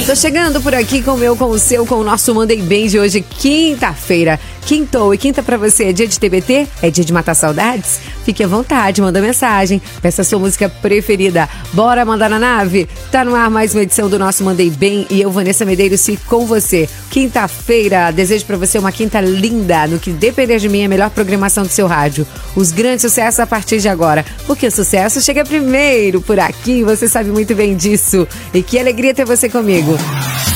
Tô chegando por aqui com o meu, com o seu, com o nosso Monday Bem de hoje, quinta-feira. Quintou, e quinta pra você é dia de TBT? É dia de matar saudades? Fique à vontade, manda mensagem, peça a sua música preferida. Bora mandar na nave? Tá no ar mais uma edição do nosso Monday Bem e eu, Vanessa Medeiros, fico com você. Quinta-feira, desejo pra você uma quinta linda. No que depender de mim, é a melhor programação do seu rádio. Os grandes sucessos a partir de agora, porque o sucesso chega primeiro por aqui, você sabe muito bem disso. E que alegria ter você comigo.